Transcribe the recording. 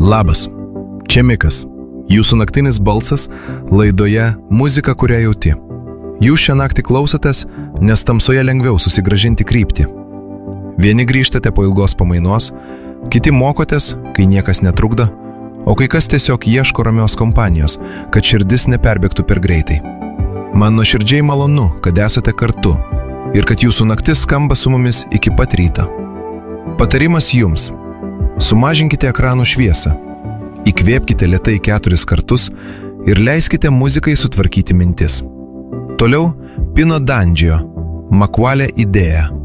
Labas, čia Mikas, jūsų naktinis balsas laidoje Muzika, kurią jauti. Jūs šią naktį klausotės, nes tamsoje lengviau susigrąžinti kryptį. Vieni grįžtate po ilgos pamainos, kiti mokotės, kai niekas netrukdo, o kai kas tiesiog ieško ramios kompanijos, kad širdis neperbėgtų per greitai. Man nuoširdžiai malonu, kad esate kartu ir kad jūsų naktis skamba su mumis iki pat ryto. Patarimas jums. Sumažinkite ekranų šviesą, įkvėpkite lėtai 4 kartus ir leiskite muzikai sutvarkyti mintis. Toliau Pino D'Angio, Maquale idėja.